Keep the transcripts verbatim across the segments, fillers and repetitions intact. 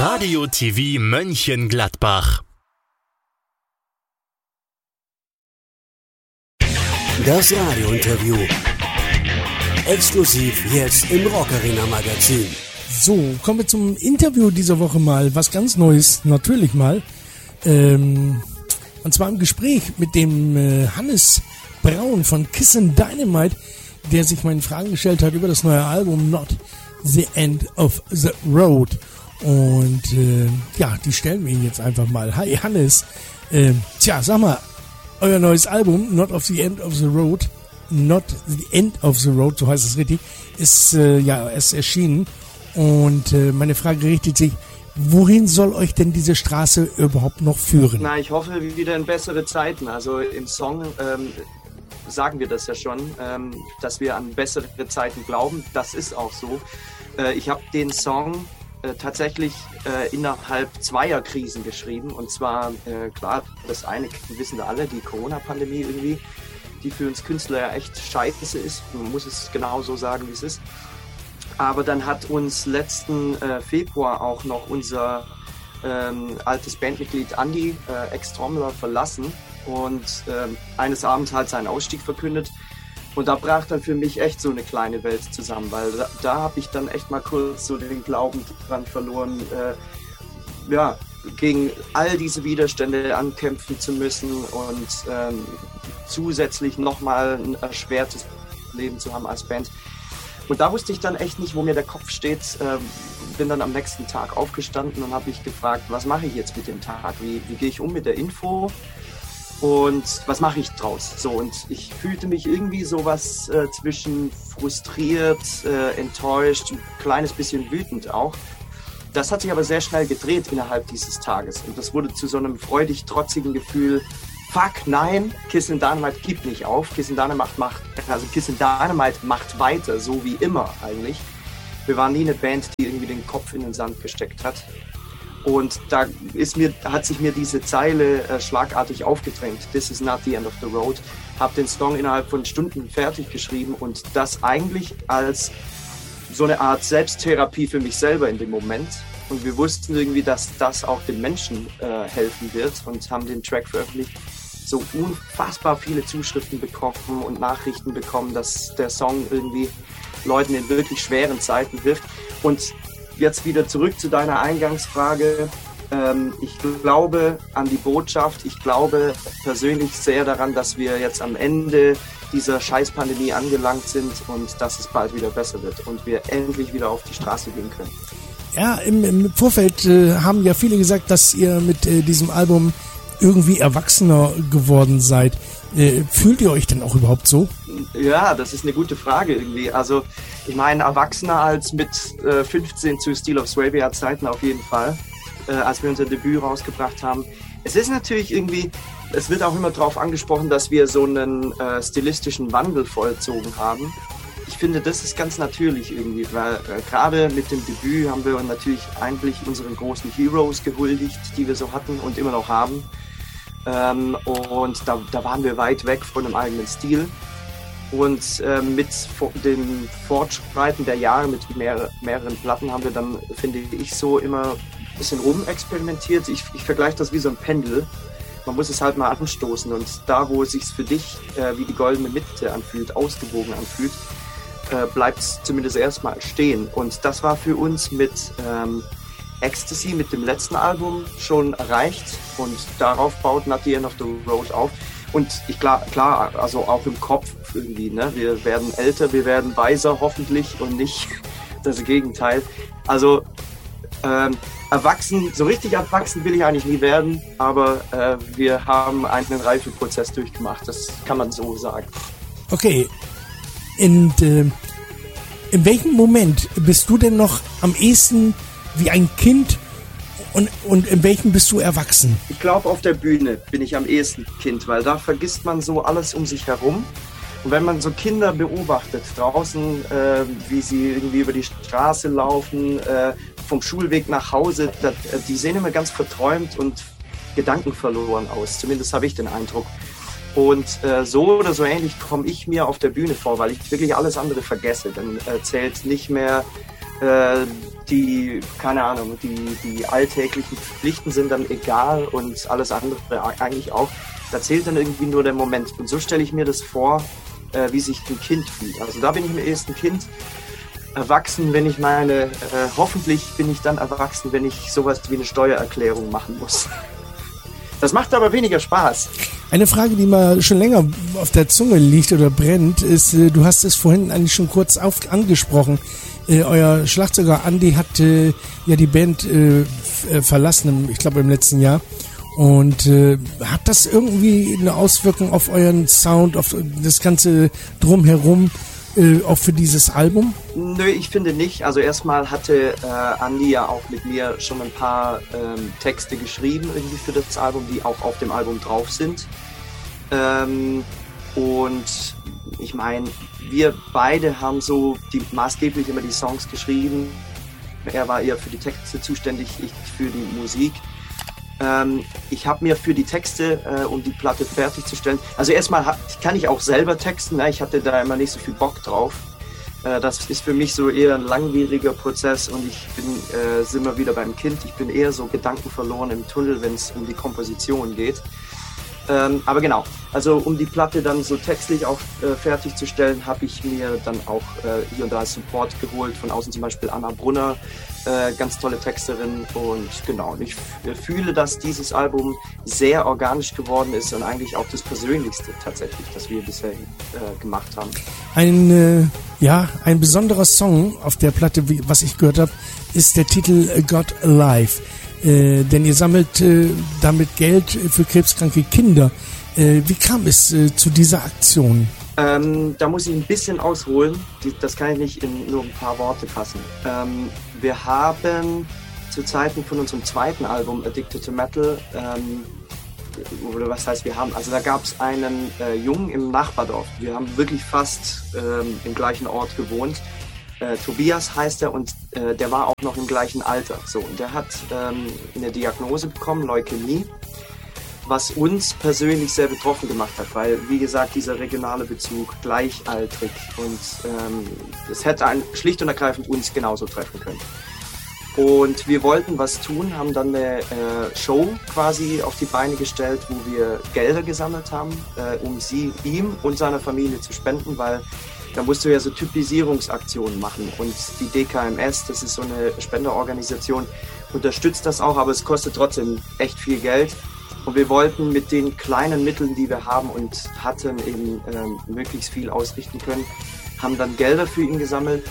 Radio T V Mönchengladbach. Das Radiointerview. Exklusiv jetzt im Rockarena Magazin. So, kommen wir zum Interview dieser Woche mal. Was ganz Neues, natürlich mal. Ähm, und zwar im Gespräch mit dem äh, Hannes Braun von Kissin' Dynamite, der sich meine Fragen gestellt hat über das neue Album Not the End of the Road. Und äh, ja, die stellen wir ihn jetzt einfach mal. Hi Hannes, äh, tja, sag mal, euer neues Album Not of the End of the Road, Not the End of the Road, so heißt es richtig, ist äh, ja erst erschienen. Und äh, meine Frage richtet sich, wohin soll euch denn diese Straße überhaupt noch führen? Na, ich hoffe wieder in bessere Zeiten. Also im Song ähm, sagen wir das ja schon, ähm, dass wir an bessere Zeiten glauben. Das ist auch so. Äh, ich habe den Song äh, tatsächlich äh, innerhalb zweier Krisen geschrieben. Und zwar, äh, klar, das eine wissen wir alle, die Corona-Pandemie irgendwie, die für uns Künstler ja echt scheiße ist. Man muss es genau so sagen, wie es ist. Aber dann hat uns letzten äh, Februar auch noch unser ähm, altes Bandmitglied Andi, äh, Ex-Trommler, verlassen und ähm, eines Abends halt seinen Ausstieg verkündet. Und da brach dann für mich echt so eine kleine Welt zusammen, weil da, da habe ich dann echt mal kurz so den Glauben dran verloren, äh, ja, gegen all diese Widerstände ankämpfen zu müssen und ähm, zusätzlich nochmal ein erschwertes Leben zu haben als Band. Und da wusste ich dann echt nicht, wo mir der Kopf steht. Ähm, bin dann am nächsten Tag aufgestanden und habe mich gefragt, was mache ich jetzt mit dem Tag? Wie, wie gehe ich um mit der Info? Und was mache ich draus? So, und ich fühlte mich irgendwie sowas äh, zwischen frustriert, äh, enttäuscht, ein kleines bisschen wütend auch. Das hat sich aber sehr schnell gedreht innerhalb dieses Tages. Und das wurde zu so einem freudig trotzigen Gefühl, fuck, nein, Kissin' Dynamite gibt nicht auf. Kissin' Dynamite macht, also Kissin' Dynamite macht weiter, so wie immer eigentlich. Wir waren nie eine Band, die irgendwie den Kopf in den Sand gesteckt hat. Und da ist mir, hat sich mir diese Zeile äh, schlagartig aufgedrängt. This is not the end of the road. Hab den Song innerhalb von Stunden fertig geschrieben und das eigentlich als so eine Art Selbsttherapie für mich selber in dem Moment. Und wir wussten irgendwie, dass das auch den Menschen äh, helfen wird und haben den Track veröffentlicht. So unfassbar viele Zuschriften bekommen und Nachrichten bekommen, dass der Song irgendwie Leuten in wirklich schweren Zeiten hilft. Und jetzt wieder zurück zu deiner Eingangsfrage. Ähm, ich glaube an die Botschaft. Ich glaube persönlich sehr daran, dass wir jetzt am Ende dieser Scheißpandemie angelangt sind und dass es bald wieder besser wird und wir endlich wieder auf die Straße gehen können. Ja, im, im Vorfeld äh, haben ja viele gesagt, dass ihr mit äh, diesem Album irgendwie erwachsener geworden seid. Äh, fühlt ihr euch denn auch überhaupt so? Ja, das ist eine gute Frage irgendwie. Also ich meine, erwachsener als mit äh, fünfzehn zu Steel of Swabia Zeiten auf jeden Fall, äh, als wir unser Debüt rausgebracht haben. Es ist natürlich irgendwie, es wird auch immer darauf angesprochen, dass wir so einen äh, stilistischen Wandel vollzogen haben. Ich finde, das ist ganz natürlich irgendwie, weil äh, gerade mit dem Debüt haben wir natürlich eigentlich unseren großen Heroes gehuldigt, die wir so hatten und immer noch haben. Ähm, und da, da waren wir weit weg von einem eigenen Stil. Und äh, mit dem Fortschreiten der Jahre, mit mehr, mehreren Platten, haben wir dann, finde ich, so immer ein bisschen rumexperimentiert. Ich, ich vergleiche das wie so ein Pendel. Man muss es halt mal anstoßen. Und da, wo es sich für dich äh, wie die goldene Mitte anfühlt, ausgewogen anfühlt, äh, bleibt es zumindest erstmal stehen. Und das war für uns mit ähm, Ecstasy, mit dem letzten Album, schon erreicht. Und darauf baut Not the End of the Road auf. Und ich klar, klar, also auch im Kopf irgendwie, ne? Wir werden älter, wir werden weiser hoffentlich und nicht das Gegenteil. Also ähm, erwachsen, so richtig erwachsen will ich eigentlich nie werden, aber äh, wir haben einen Reifeprozess durchgemacht, das kann man so sagen. Okay, und äh, in welchem Moment bist du denn noch am ehesten wie ein Kind und, und in welchem bist du erwachsen? Ich glaube, auf der Bühne bin ich am ehesten Kind, weil da vergisst man so alles um sich herum. Und wenn man so Kinder beobachtet draußen, äh, wie sie irgendwie über die Straße laufen, äh, vom Schulweg nach Hause, das, äh, die sehen immer ganz verträumt und gedankenverloren aus. Zumindest habe ich den Eindruck. Und äh, so oder so ähnlich komme ich mir auf der Bühne vor, weil ich wirklich alles andere vergesse. Dann äh, zählt nicht mehr Äh, die, keine Ahnung, die, die alltäglichen Pflichten sind dann egal und alles andere eigentlich auch. Da zählt dann irgendwie nur der Moment. Und so stelle ich mir das vor, äh, wie sich ein Kind fühlt. Also da bin ich mir erst ein Kind. Erwachsen, wenn ich meine, äh, hoffentlich bin ich dann erwachsen, wenn ich sowas wie eine Steuererklärung machen muss. Das macht aber weniger Spaß. Eine Frage, die mal schon länger auf der Zunge liegt oder brennt, ist, äh, du hast es vorhin eigentlich schon kurz auf, angesprochen. Äh, euer Schlagzeuger Andi hat äh, ja die Band äh, f- verlassen, im, ich glaube im letzten Jahr. Und äh, hat das irgendwie eine Auswirkung auf euren Sound, auf das ganze Drumherum? Äh, auch für dieses Album? Nö, ich finde nicht. Also erstmal hatte äh, Andi ja auch mit mir schon ein paar ähm, Texte geschrieben irgendwie für das Album, die auch auf dem Album drauf sind. Ähm, und ich meine, wir beide haben so die, maßgeblich immer die Songs geschrieben. Er war eher für die Texte zuständig, ich für die Musik. Ähm, ich habe mir für die Texte, äh, um die Platte fertigzustellen, also erstmal hab, kann ich auch selber texten, ne? Ich hatte da immer nicht so viel Bock drauf. Äh, das ist für mich so eher ein langwieriger Prozess und ich bin, äh, sind wir wieder beim Kind, ich bin eher so gedankenverloren im Tunnel, wenn es um die Komposition geht. Ähm, aber genau, also um die Platte dann so textlich auch äh, fertigzustellen, habe ich mir dann auch äh, hier und da Support geholt, von außen zum Beispiel Anna Brunner, äh, ganz tolle Texterin und genau, ich f- fühle, dass dieses Album sehr organisch geworden ist und eigentlich auch das Persönlichste tatsächlich, das wir bisher äh, gemacht haben. Ein, äh, ja, ein besonderer Song auf der Platte, wie, was ich gehört habe, ist der Titel God Alive. Äh, denn ihr sammelt äh, damit Geld für krebskranke Kinder. Äh, wie kam es äh, zu dieser Aktion? Ähm, da muss ich ein bisschen ausholen. Die, das kann ich nicht in nur ein paar Worte fassen. Ähm, wir haben zu Zeiten von unserem zweiten Album Addicted to Metal, ähm, oder was heißt wir haben, also da gab es einen äh, Jungen im Nachbardorf. Wir haben wirklich fast ähm, im gleichen Ort gewohnt. Äh, Tobias heißt er und äh, der war auch noch im gleichen Alter. So, und der hat ähm, eine Diagnose bekommen, Leukämie, was uns persönlich sehr betroffen gemacht hat, weil, wie gesagt, dieser regionale Bezug gleichaltrig und ähm, es hätte ein, schlicht und ergreifend uns genauso treffen können. Und wir wollten was tun, haben dann eine äh, Show quasi auf die Beine gestellt, wo wir Gelder gesammelt haben, äh, um sie ihm und seiner Familie zu spenden, weil da musst du ja so Typisierungsaktionen machen und die D K M S, das ist so eine Spenderorganisation, unterstützt das auch, aber es kostet trotzdem echt viel Geld und wir wollten mit den kleinen Mitteln, die wir haben und hatten, eben ähm, möglichst viel ausrichten können, haben dann Gelder für ihn gesammelt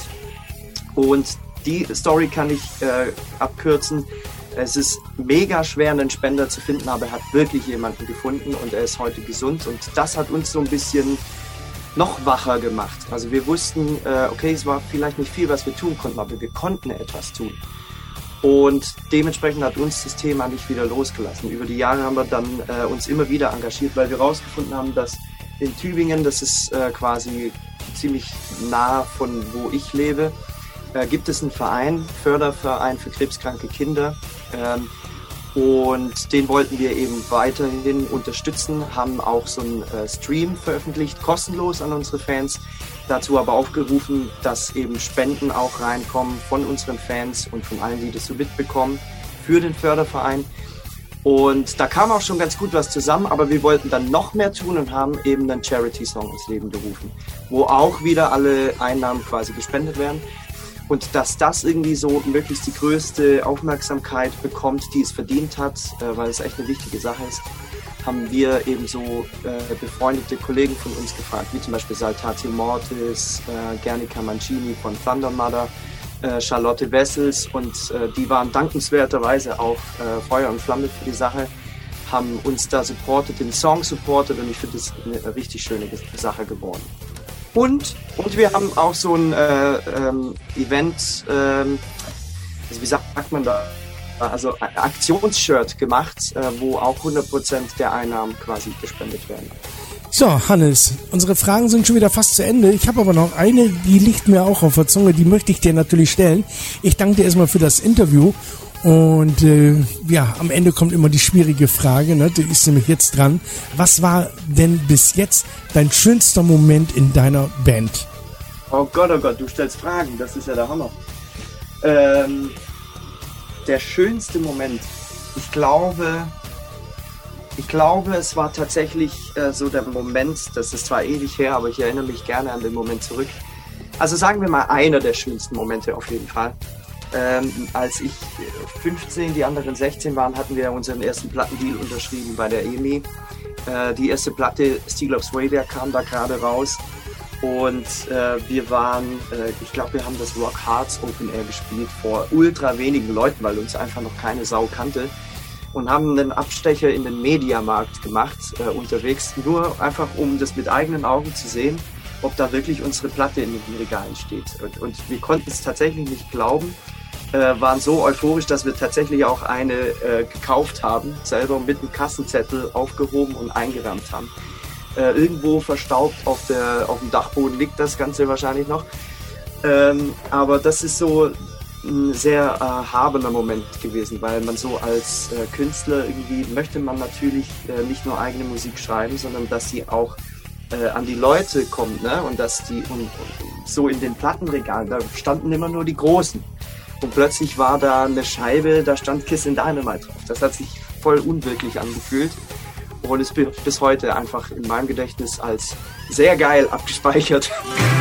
und die Story kann ich äh, abkürzen. Es ist mega schwer, einen Spender zu finden, aber er hat wirklich jemanden gefunden und er ist heute gesund und das hat uns so ein bisschen noch wacher gemacht. Also wir wussten, äh, okay, es war vielleicht nicht viel, was wir tun konnten, aber wir konnten etwas tun. Und dementsprechend hat uns das Thema nicht wieder losgelassen. Über die Jahre haben wir dann äh, uns immer wieder engagiert, weil wir herausgefunden haben, dass in Tübingen, das ist äh, quasi ziemlich nah von wo ich lebe, äh, gibt es einen Verein, Förderverein für krebskranke Kinder. Ähm, Und den wollten wir eben weiterhin unterstützen, haben auch so einen äh, Stream veröffentlicht, kostenlos an unsere Fans. Dazu aber aufgerufen, dass eben Spenden auch reinkommen von unseren Fans und von allen, die das so mitbekommen, für den Förderverein. Und da kam auch schon ganz gut was zusammen, aber wir wollten dann noch mehr tun und haben eben einen Charity-Song ins Leben gerufen, wo auch wieder alle Einnahmen quasi gespendet werden. Und dass das irgendwie so möglichst die größte Aufmerksamkeit bekommt, die es verdient hat, äh, weil es echt eine wichtige Sache ist, haben wir eben so äh, befreundete Kollegen von uns gefragt, wie zum Beispiel Saltatio Mortis, äh, Guernica Mancini von Thunder Mother, äh, Charlotte Wessels und äh, die waren dankenswerterweise auch äh, Feuer und Flamme für die Sache, haben uns da supportet, den Song supportet und ich finde das eine richtig schöne Sache geworden. Und, und wir haben auch so ein äh, ähm, Event, ähm, also wie sagt man da, also ein Aktionsshirt gemacht, äh, wo auch hundert Prozent der Einnahmen quasi gespendet werden. So, Hannes, unsere Fragen sind schon wieder fast zu Ende. Ich habe aber noch eine, die liegt mir auch auf der Zunge, die möchte ich dir natürlich stellen. Ich danke dir erstmal für das Interview. Und äh, ja, am Ende kommt immer die schwierige Frage, ne? Die ist nämlich jetzt dran. Was war denn bis jetzt dein schönster Moment in deiner Band? Oh Gott, oh Gott, du stellst Fragen, das ist ja der Hammer. Ähm, der schönste Moment, ich glaube, ich glaube, es war tatsächlich äh, so der Moment, das ist zwar ewig her, aber ich erinnere mich gerne an den Moment zurück. Also sagen wir mal einer der schönsten Momente auf jeden Fall. Ähm, als ich fünfzehn, die anderen sechzehn waren, hatten wir unseren ersten Plattendeal unterschrieben bei der E M I. Äh, die erste Platte, Steel of Sway, der kam da gerade raus. Und äh, wir waren, äh, ich glaube, wir haben das Rock Hearts Open Air gespielt vor ultra wenigen Leuten, weil uns einfach noch keine Sau kannte. Und haben einen Abstecher in den Mediamarkt gemacht, äh, unterwegs, nur einfach, um das mit eigenen Augen zu sehen, ob da wirklich unsere Platte in den Regalen steht. Und, und wir konnten es tatsächlich nicht glauben, äh, waren so euphorisch, dass wir tatsächlich auch eine äh, gekauft haben, selber mit einem Kassenzettel aufgehoben und eingerammt haben. Äh, irgendwo verstaubt auf, der, auf dem Dachboden liegt das Ganze wahrscheinlich noch. Ähm, aber das ist so ein sehr erhabener Moment gewesen, weil man so als äh, Künstler irgendwie möchte man natürlich äh, nicht nur eigene Musik schreiben, sondern dass sie auch äh, an die Leute kommt, ne? Und dass die und, und so in den Plattenregalen, da standen immer nur die Großen. Und plötzlich war da eine Scheibe, da stand Kissin' Dynamite drauf. Das hat sich voll unwirklich angefühlt und ist bis heute einfach in meinem Gedächtnis als sehr geil abgespeichert.